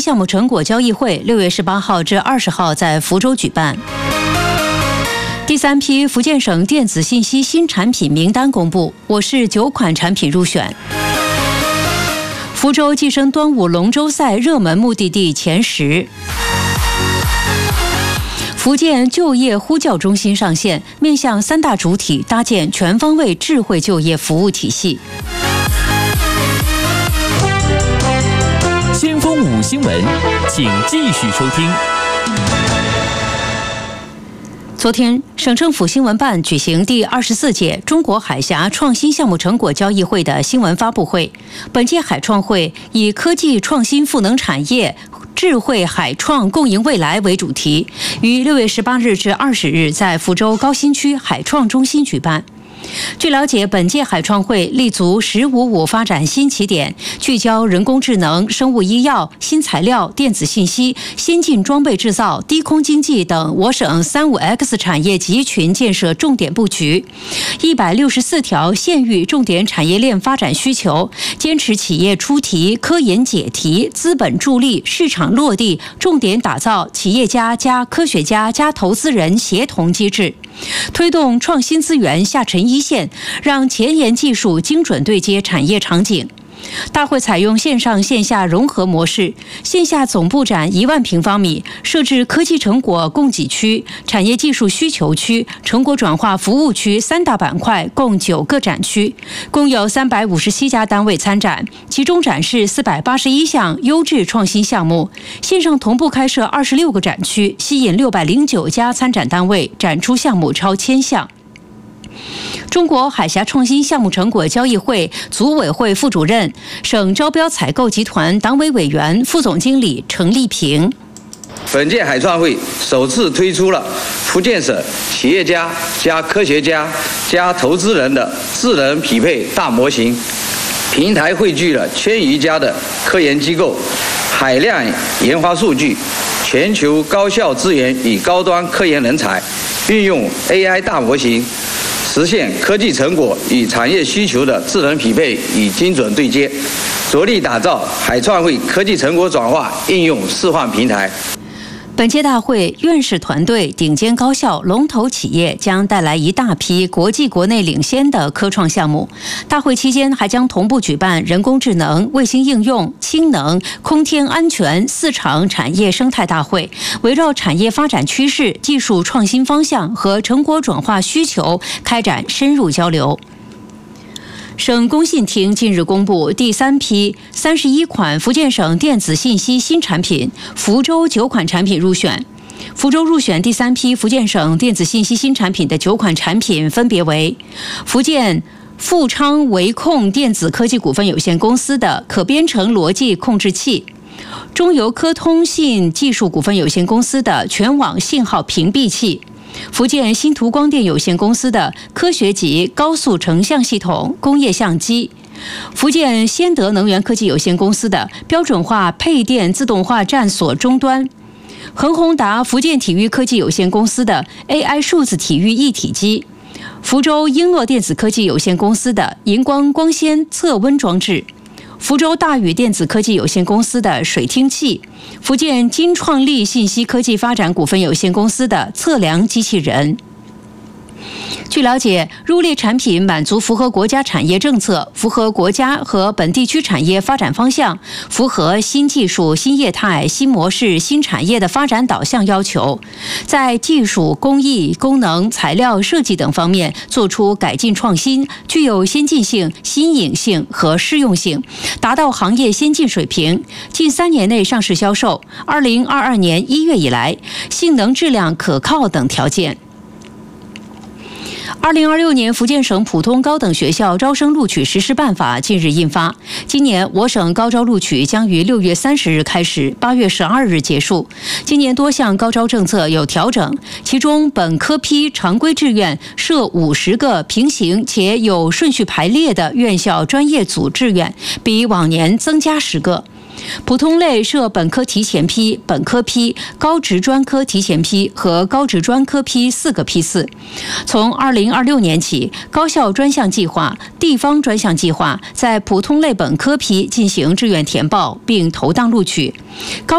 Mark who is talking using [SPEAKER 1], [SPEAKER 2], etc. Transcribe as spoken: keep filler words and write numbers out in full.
[SPEAKER 1] 项目成果交易会六月十八号至二十号在福州举办。第三批福建省电子信息新产品名单公布，我市九款产品入选。福州跻身端午龙舟赛热门目的地前十。福建就业呼叫中心上线，面向三大主体搭建全方位智慧就业服务体系。
[SPEAKER 2] 先锋五新闻，请继续收听。
[SPEAKER 1] 昨天，省政府新闻办举行第二十四届中国海峡创新项目成果交易会的新闻发布会。本届海创会以科技创新赋能产业、智慧海创共赢未来为主题，于六月十八日至二十日在福州高新区海创中心举办。据了解，本届海创会立足“十五五”发展新起点，聚焦人工智能、生物医药、新材料、电子信息、先进装备制造、低空经济等我省三五 X 产业集群建设重点布局，一百六十四条县域重点产业链发展需求，坚持企业出题、科研解题、资本助力、市场落地，重点打造企业家加科学家加投资人协同机制。推动创新资源下沉一线，让前沿技术精准对接产业场景。大会采用线上线下融合模式，线下总部展一万平方米，设置科技成果供给区、产业技术需求区、成果转化服务区三大板块，共九个展区，共有三百五十七家单位参展，其中展示四百八十一项优质创新项目。线上同步开设二十六个展区，吸引六百零九家参展单位，展出项目超千项。中国海峡创新项目成果交易会组委会副主任、省招标采购集团党委委员、副总经理程立平。
[SPEAKER 3] 本届海创会首次推出了福建省企业家加科学家加投资人的智能匹配大模型平台，汇聚了千余家的科研机构、海量研发数据、全球高效资源与高端科研人才，运用 A I 大模型，实现科技成果与产业需求的智能匹配与精准对接，着力打造海创会科技成果转化应用示范平台。
[SPEAKER 1] 本届大会，院士团队、顶尖高校、龙头企业将带来一大批国际国内领先的科创项目。大会期间还将同步举办人工智能、卫星应用、氢能、空天安全四场产业生态大会，围绕产业发展趋势、技术创新方向和成果转化需求开展深入交流。省工信厅近日公布第三批三十一款福建省电子信息新产品，福州九款产品入选。福州入选第三批福建省电子信息新产品的九款产品分别为：福建富昌维控电子科技股份有限公司的可编程逻辑控制器，中邮科通信技术股份有限公司的全网信号屏蔽器，福建新图光电有限公司的科学级高速成像系统工业相机，福建先德能源科技有限公司的标准化配电自动化站锁终端，恒宏达福建体育科技有限公司的 A I 数字体育一体机，福州英诺电子科技有限公司的荧光光纤测温装置，福州大宇电子科技有限公司的水听器，福建金创力信息科技发展股份有限公司的测量机器人。据了解，入列产品满足符合国家产业政策、符合国家和本地区产业发展方向、符合新技术、新业态、新模式、新产业的发展导向要求，在技术、工艺、功能、材料、设计等方面做出改进创新，具有先进性、新颖性和适用性，达到行业先进水平。近三年内上市销售，二零二二年一月以来，性能、质量可靠等条件。二零二六年福建省普通高等学校招生录取实施办法近日印发。今年我省高招录取将于六月三十日开始，八月十二日结束。今年多项高招政策有调整，其中本科批常规志愿设五十个平行且有顺序排列的院校专业组志愿，比往年增加十个。普通类设本科提前批、本科批、高职专科提前批和高职专科批四个批次。从二零二六年起，高校专项计划、地方专项计划在普通类本科批进行志愿填报并投档录取。高